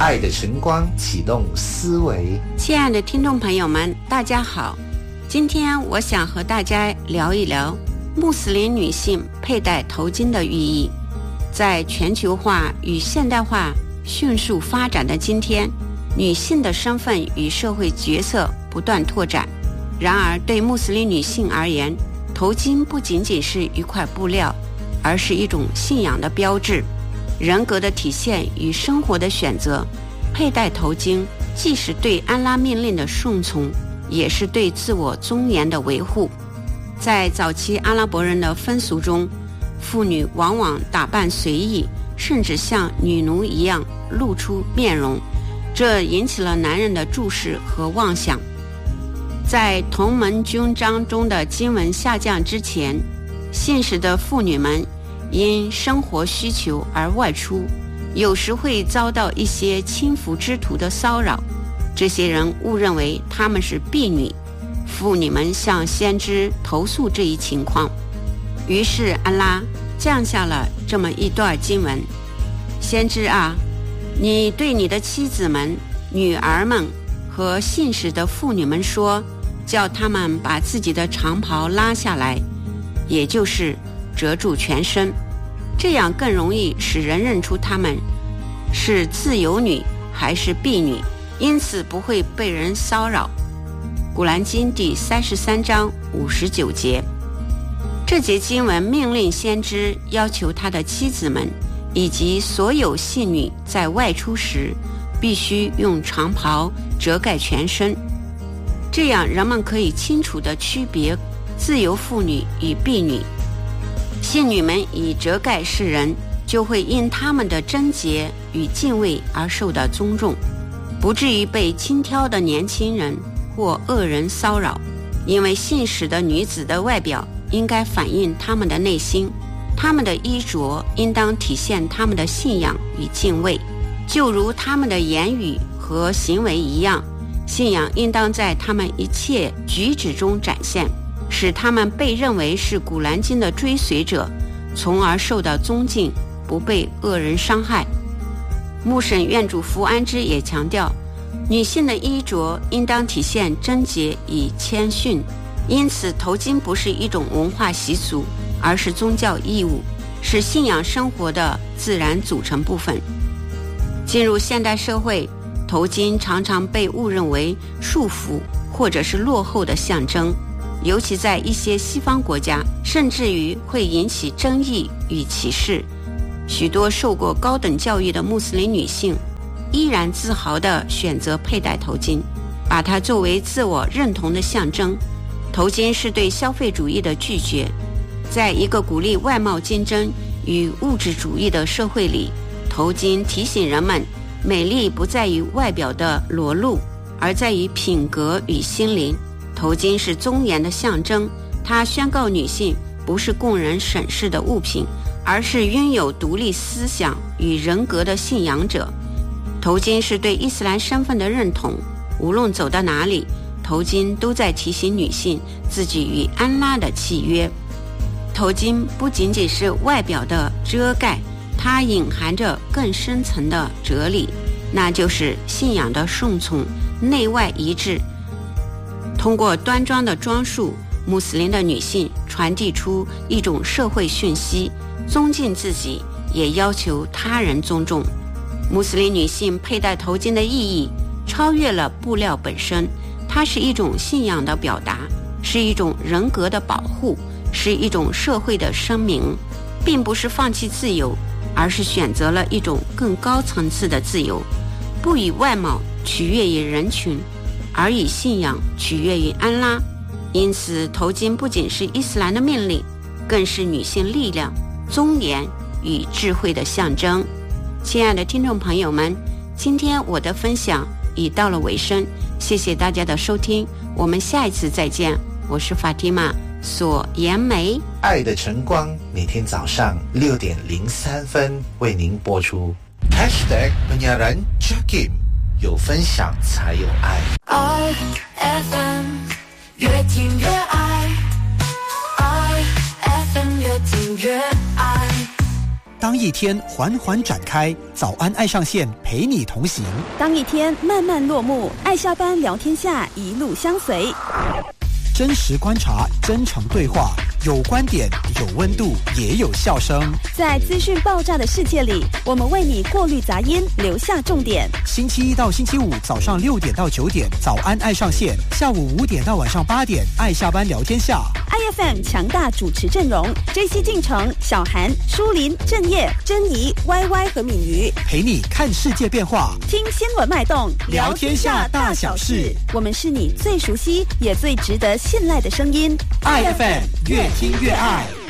爱的晨光启动思维。 亲爱的听众朋友们，大家好，今天我想和大家聊一聊穆斯林女性佩戴头巾的寓意。在全球化与现代化迅速发展的今天，女性的身份与社会角色不断拓展。然而对穆斯林女性而言，头巾不仅仅是一块布料，而是一种信仰的标志，人格的体现与生活的选择。佩戴头巾既是对安拉命令的顺从，也是对自我尊严的维护。在早期阿拉伯人的风俗中，妇女往往打扮随意，甚至像女奴一样露出面容，这引起了男人的注视和妄想。在同盟军章中的经文下降之前，信实的妇女们因生活需求而外出，有时会遭到一些轻浮之徒的骚扰，这些人误认为她们是婢女。妇女们向先知投诉这一情况，于是安拉降下了这么一段经文：先知啊，你对你的妻子们、女儿们和信实的妇女们说，叫他们把自己的长袍拉下来，也就是遮住全身，这样更容易使人认出她们是自由女还是婢女，因此不会被人骚扰。古兰经第33章59节。这节经文命令先知要求他的妻子们以及所有信女在外出时必须用长袍遮盖全身，这样人们可以清楚地区别自由妇女与婢女。信女们以遮盖世人，就会因他们的贞洁与敬畏而受到尊重，不至于被轻佻的年轻人或恶人骚扰。因为信实的女子的外表应该反映她们的内心，她们的衣着应当体现她们的信仰与敬畏，就如她们的言语和行为一样，信仰应当在她们一切举止中展现，使她们被认为是古兰经的追随者，从而受到尊敬，不被恶人伤害。穆圣愿主福安之也强调，女性的衣着应当体现贞洁与谦逊，因此头巾不是一种文化习俗，而是宗教义务，是信仰生活的自然组成部分。进入现代社会，头巾常常被误认为束缚或者是落后的象征，尤其在一些西方国家，甚至于会引起争议与歧视。许多受过高等教育的穆斯林女性依然自豪地选择佩戴头巾，把它作为自我认同的象征。头巾是对消费主义的拒绝。在一个鼓励外貌竞争与物质主义的社会里，头巾提醒人们，美丽不在于外表的裸露，而在于品格与心灵。头巾是尊严的象征，它宣告女性不是供人审视的物品，而是拥有独立思想与人格的信仰者。头巾是对伊斯兰身份的认同，无论走到哪里，头巾都在提醒女性自己与安拉的契约。头巾不仅仅是外表的遮盖，它隐含着更深层的哲理，那就是信仰的顺从，内外一致。通过端庄的装束，穆斯林的女性传递出一种社会讯息，尊敬自己，也要求他人尊重。穆斯林女性佩戴头巾的意义超越了布料本身，它是一种信仰的表达，是一种人格的保护，是一种社会的声明，并不是放弃自由，而是选择了一种更高层次的自由，不以外貌取悦于人群，而以信仰取悦于安拉。因此头巾不仅是伊斯兰的命令，更是女性力量、尊严与智慧的象征。亲爱的听众朋友们，今天我的分享已到了尾声，谢谢大家的收听，我们下一次再见。我是法蒂玛索颜梅。 爱的晨光每天早上6:03为您播出。#penyiaran Jakim， 有分享才有爱。 爱 FM 越听越爱，爱 FM 越听越爱。 当一天缓缓展开，早安爱上线陪你同行； 当一天慢慢落幕，爱下班聊天下一路相随。 真实观察，真诚对话，有观点，有温度，也有笑声。 在资讯爆炸的世界里，我们为你过滤杂音，留下重点。 星期一到星期五早上6点到9点，早安爱上线；下午5点到晚上8点，爱下班聊天下。 IFM 强大主持阵容：JC进城、小韩、舒林、郑业、珍妮、YY 和敏瑜， 陪你看世界变化， 听新闻脉动， 聊天下大小事。 我们是你最熟悉也最值得信赖的声音。 IFM 越听越爱。